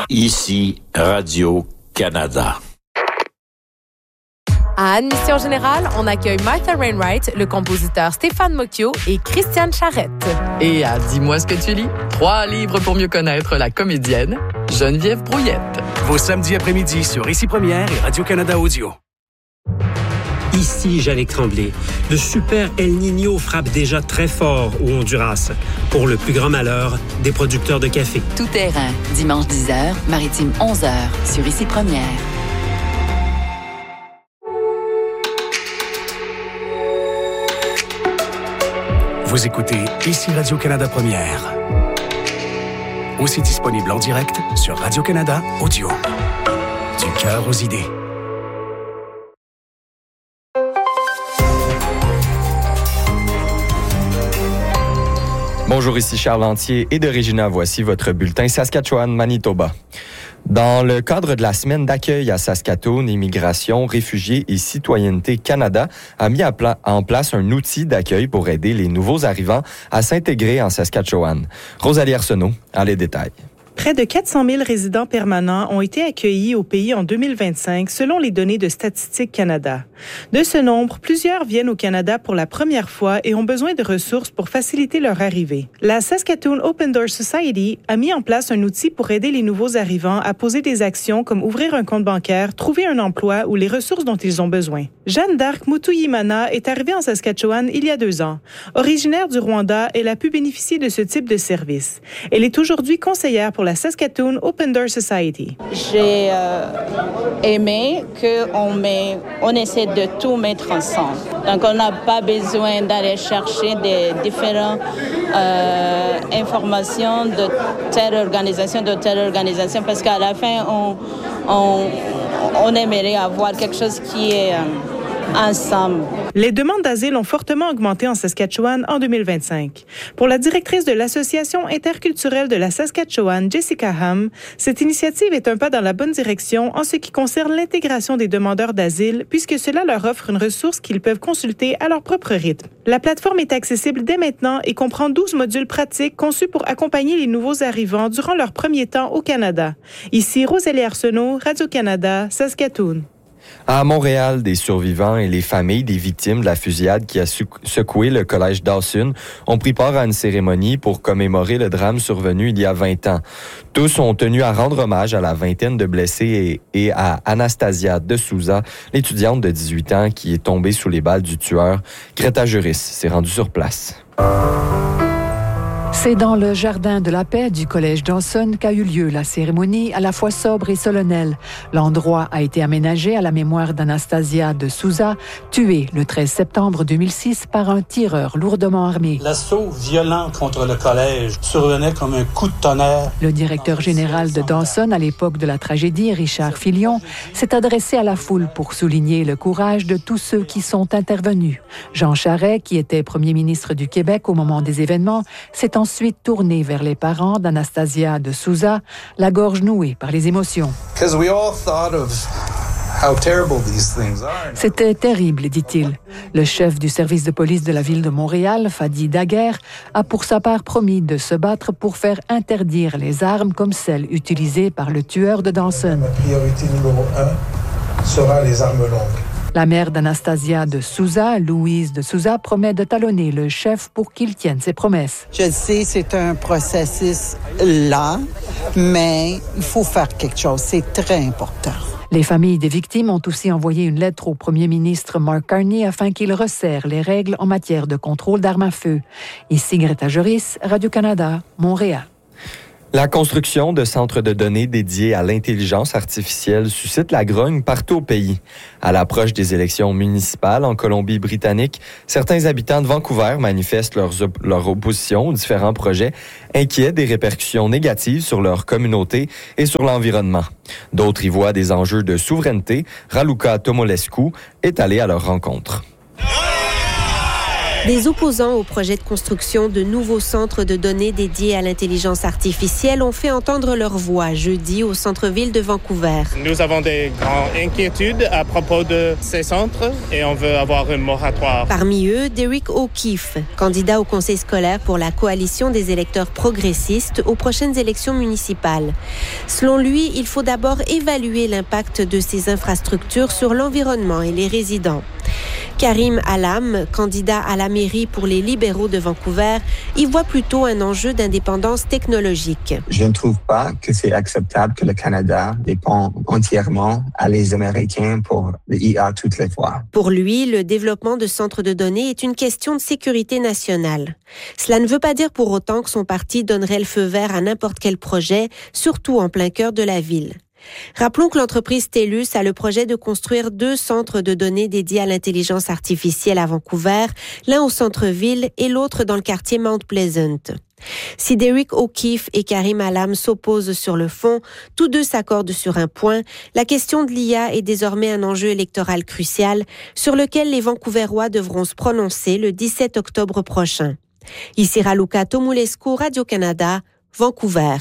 Ici Radio-Canada. À Admission Générale, on accueille Martha Wainwright, le compositeur Stéphane Mocchio et Christiane Charette. Et à Dis-moi ce que tu lis, 3 livres pour mieux connaître la comédienne Geneviève Brouillette. Vos samedis après-midi sur Ici Première et Radio-Canada Audio. Ici Jannick Tremblay. Le super El Niño frappe déjà très fort au Honduras, pour le plus grand malheur des producteurs de café. Tout terrain, dimanche 10h, maritime 11h, sur Ici Première. Vous écoutez Ici Radio-Canada Première. Aussi disponible en direct sur Radio-Canada Audio. Du cœur aux idées. Bonjour, ici Charles Lantier et de Regina. Voici votre bulletin Saskatchewan-Manitoba. Dans le cadre de la semaine d'accueil à Saskatoon, Immigration, Réfugiés et Citoyenneté Canada a mis en place un outil d'accueil pour aider les nouveaux arrivants à s'intégrer en Saskatchewan. Rosalie Arsenault a les détails. Près de 400 000 résidents permanents ont été accueillis au pays en 2025, selon les données de Statistique Canada. De ce nombre, plusieurs viennent au Canada pour la première fois et ont besoin de ressources pour faciliter leur arrivée. La Saskatoon Open Door Society a mis en place un outil pour aider les nouveaux arrivants à poser des actions comme ouvrir un compte bancaire, trouver un emploi ou les ressources dont ils ont besoin. Jeanne d'Arc Mutuyimana est arrivée en Saskatchewan il y a 2 ans. Originaire du Rwanda, elle a pu bénéficier de ce type de service. Elle est aujourd'hui conseillère pour la Saskatoon Open Door Society. J'ai aimé qu'on essaie de tout mettre ensemble. Donc, on n'a pas besoin d'aller chercher des différentes informations de telle organisation, parce qu'à la fin, on aimerait avoir quelque chose qui est ensemble. Les demandes d'asile ont fortement augmenté en Saskatchewan en 2025. Pour la directrice de l'Association interculturelle de la Saskatchewan, Jessica Ham, cette initiative est un pas dans la bonne direction en ce qui concerne l'intégration des demandeurs d'asile, puisque cela leur offre une ressource qu'ils peuvent consulter à leur propre rythme. La plateforme est accessible dès maintenant et comprend 12 modules pratiques conçus pour accompagner les nouveaux arrivants durant leur premier temps au Canada. Ici Rosalie Arsenault, Radio-Canada, Saskatoon. À Montréal, des survivants et les familles des victimes de la fusillade qui a secoué le collège Dawson ont pris part à une cérémonie pour commémorer le drame survenu il y a 20 ans. Tous ont tenu à rendre hommage à la vingtaine de blessés et à Anastasia de Souza, l'étudiante de 18 ans qui est tombée sous les balles du tueur. Greta Juris s'est rendue sur place. C'est dans le jardin de la paix du collège Dawson qu'a eu lieu la cérémonie à la fois sobre et solennelle. L'endroit a été aménagé à la mémoire d'Anastasia de Souza, tuée le 13 septembre 2006 par un tireur lourdement armé. L'assaut violent contre le collège survenait comme un coup de tonnerre. Le directeur général de Dawson à l'époque de la tragédie, Richard Filion, s'est adressé à la foule pour souligner le courage de tous ceux qui sont intervenus. Jean Charest, qui était premier ministre du Québec au moment des événements, s'est ensuite tourné vers les parents d'Anastasia de Souza, la gorge nouée par les émotions. C'était terrible, dit-il. Le chef du service de police de la ville de Montréal, Fadi Daguerre, a pour sa part promis de se battre pour faire interdire les armes comme celles utilisées par le tueur de Dawson. Ma priorité numéro 1 sera les armes longues. La mère d'Anastasia de Souza, Louise de Souza, promet de talonner le chef pour qu'il tienne ses promesses. Je sais, c'est un processus lent, mais il faut faire quelque chose. C'est très important. Les familles des victimes ont aussi envoyé une lettre au premier ministre Mark Carney afin qu'il resserre les règles en matière de contrôle d'armes à feu. Ici Greta Juris, Radio-Canada, Montréal. La construction de centres de données dédiés à l'intelligence artificielle suscite la grogne partout au pays. À l'approche des élections municipales en Colombie-Britannique, certains habitants de Vancouver manifestent leur opposition aux différents projets, inquiets des répercussions négatives sur leur communauté et sur l'environnement. D'autres y voient des enjeux de souveraineté. Raluca Tomolescu est allé à leur rencontre. Des opposants au projet de construction de nouveaux centres de données dédiés à l'intelligence artificielle ont fait entendre leur voix jeudi au centre-ville de Vancouver. Nous avons des grandes inquiétudes à propos de ces centres et on veut avoir un moratoire. Parmi eux, Derek O'Keefe, candidat au conseil scolaire pour la coalition des électeurs progressistes aux prochaines élections municipales. Selon lui, il faut d'abord évaluer l'impact de ces infrastructures sur l'environnement et les résidents. Karim Alam, candidat à la mairie pour les libéraux de Vancouver, y voit plutôt un enjeu d'indépendance technologique. Je ne trouve pas que c'est acceptable que le Canada dépend entièrement à les Américains pour l'IA toutes les fois. Pour lui, le développement de centres de données est une question de sécurité nationale. Cela ne veut pas dire pour autant que son parti donnerait le feu vert à n'importe quel projet, surtout en plein cœur de la ville. Rappelons que l'entreprise TELUS a le projet de construire 2 centres de données dédiés à l'intelligence artificielle à Vancouver, l'un au centre-ville et l'autre dans le quartier Mount Pleasant. Si Derek O'Keefe et Karim Alam s'opposent sur le fond, tous deux s'accordent sur un point. La question de l'IA est désormais un enjeu électoral crucial sur lequel les Vancouverois devront se prononcer le 17 octobre prochain. Ici Raluca Tomulescu, Radio-Canada, Vancouver.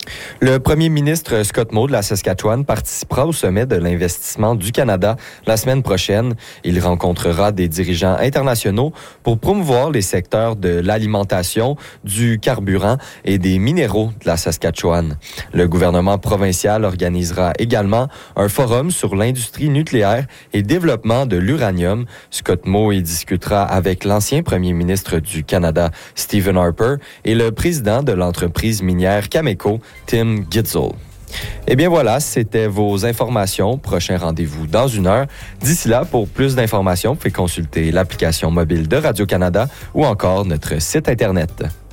Le premier ministre Scott Moe de la Saskatchewan participera au sommet de l'investissement du Canada la semaine prochaine. Il rencontrera des dirigeants internationaux pour promouvoir les secteurs de l'alimentation, du carburant et des minéraux de la Saskatchewan. Le gouvernement provincial organisera également un forum sur l'industrie nucléaire et développement de l'uranium. Scott Moe y discutera avec l'ancien premier ministre du Canada, Stephen Harper, et le président de l'entreprise minière Cameco, Tim Gitzel. Eh bien voilà, c'était vos informations. Prochain rendez-vous dans 1 heure. D'ici là, pour plus d'informations, vous pouvez consulter l'application mobile de Radio-Canada ou encore notre site Internet.